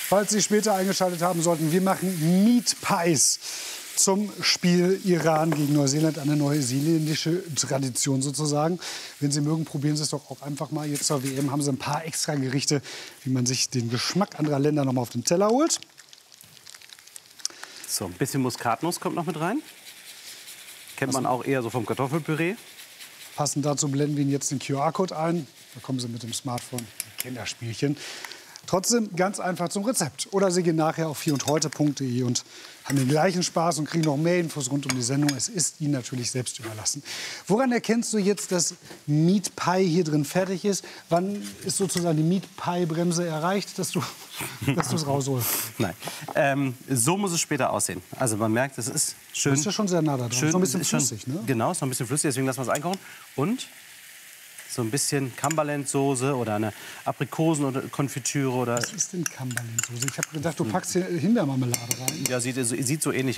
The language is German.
falls Sie später eingeschaltet haben sollten, wir machen Meat Pies zum Spiel Iran gegen Neuseeland. Eine neuseeländische Tradition sozusagen. Wenn Sie mögen, probieren Sie es doch auch einfach mal. Jetzt zur WM haben Sie ein paar extra Gerichte, wie man sich den Geschmack anderer Länder noch mal auf den Teller holt. So, ein bisschen Muskatnuss kommt noch mit rein. Kennt man auch eher so vom Kartoffelpüree. Passend dazu blenden wir Ihnen jetzt den QR-Code ein. Da kommen Sie mit dem Smartphone. Kinderspielchen. Trotzdem ganz einfach zum Rezept. Oder Sie gehen nachher auf vierundheute.de und haben den gleichen Spaß und kriegen noch mehr Infos rund um die Sendung. Es ist Ihnen natürlich selbst überlassen. Woran erkennst du jetzt, dass Meat Pie hier drin fertig ist? Wann ist sozusagen die Meat Pie Bremse erreicht, dass du es rausholst? Nein, so muss es später aussehen. Also man merkt, es ist schön. Das ist ja schon sehr nah da dran. Schön, ist noch ein bisschen ist schon, flüssig, ne? Genau, ist noch ein bisschen flüssig, deswegen lassen wir es einkochen. Und so ein bisschen Cumberland-Soße oder eine Aprikosen- oder Konfitüre. Oder Was ist denn Cumberland-Soße? Ich habe gedacht, du packst hier Himbeermarmelade rein. ja, sieht so ähnlich